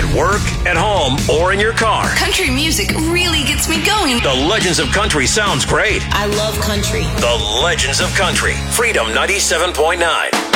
work, at home, or in your car. Country music really gets me going. The Legends of Country sounds great. I love country. The Legends of Country. Freedom 97.9.